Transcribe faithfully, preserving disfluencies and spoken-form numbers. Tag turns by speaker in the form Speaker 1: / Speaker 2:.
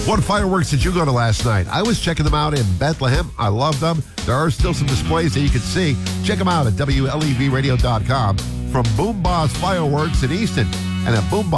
Speaker 1: What fireworks did you go to last night? I was checking them out in Bethlehem. I loved them. There are still some displays that you can see. Check them out at W L E V radio dot com. From Boom Boss Fireworks in Easton and at Boom